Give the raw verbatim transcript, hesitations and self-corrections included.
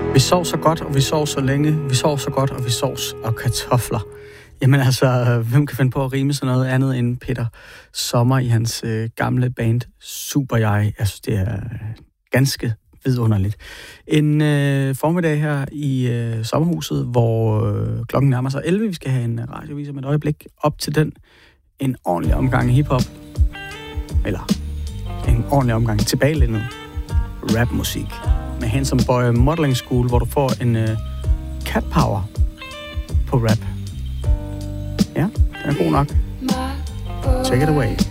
Vi sov så godt, og vi sov så længe. Vi sov så godt, og vi sov og kartofler. Jamen altså, hvem kan finde på at rime sådan noget andet end Peter Sommer i hans øh, gamle band Super Jeg? Jeg synes, det er ganske vidunderligt. En øh, formiddag her i øh, sommerhuset, hvor øh, klokken nærmer sig elleve. Vi skal have en radiovis om et øjeblik. Op til den en ordentlig omgang hiphop. Eller en ordentlig omgang tilbagelændet rapmusik. Med Handsome Boy Modeling School, hvor du får en øh, cat power på rap. Ja, den er god nok. Take it away.